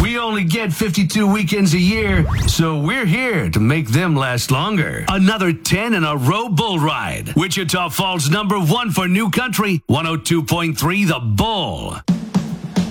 We only get 52 weekends a year, so we're here to make them last longer. Another 10 in a row bull ride. Wichita Falls #1 for New Country, 102.3 The Bull.